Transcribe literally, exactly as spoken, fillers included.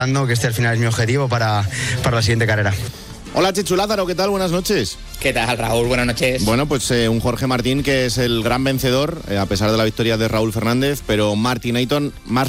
que este al final es mi objetivo para, para la siguiente carrera. Hola Chechu Lázaro, ¿qué tal? Buenas noches. ¿Qué tal, Raúl? Buenas noches. Bueno, pues eh, un Jorge Martín que es el gran vencedor, eh, a pesar de la victoria de Raúl Fernández, pero Martin Eiton más